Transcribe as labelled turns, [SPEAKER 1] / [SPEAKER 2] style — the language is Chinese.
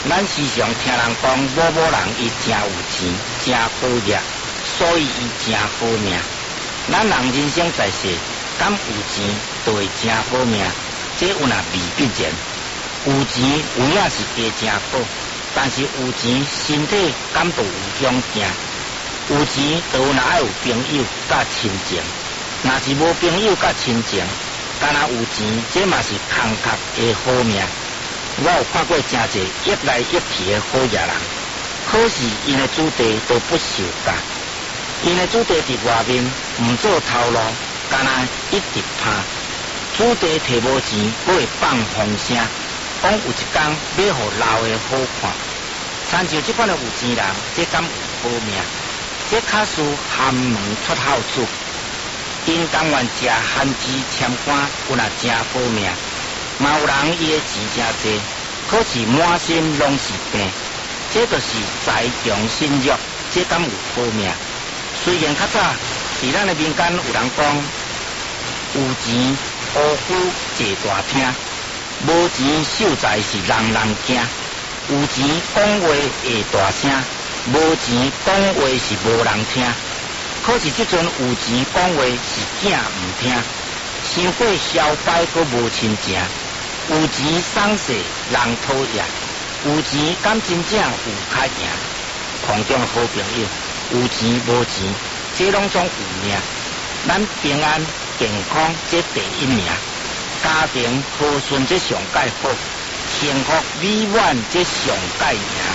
[SPEAKER 1] 咱时常听人讲，某人伊真有钱，真好业，所以伊真好命。咱人人生在世，敢有钱就会真好命，这有那未必然。有钱有影是加真好，但是有钱身体敢就有凶惊。有钱就有那爱有朋友甲亲情，若是无朋友甲亲情，干那有钱，这嘛是空壳的好命。我有看过真侪越来越去的好业人，可是因的主地都不受教，因的主地伫外面唔做头路，干那一直拍。主地摕无钱，佫会放风声，讲有一天要互老的好看。参照这款的有钱人，这敢有好命？这卡属寒门出孝子，因甘愿食番薯签干，有那真好命。嘛有人伊的钱真济，可是满身拢是病，这就是财穷身弱，这敢有好命？虽然较早伫咱的民间有人讲，有钱乌虎坐大厅，无钱守财是人人惊。有钱讲话会大声，无钱讲话是无人听。可是这阵有钱讲话是囝唔听，伤过消败佫无亲情。有钱送世人讨厌，有钱敢真正有较赢。空中好朋友，有钱无钱，这拢总有命。咱平安健康这第一名，家庭和顺这上界好，幸福美满这上界赢。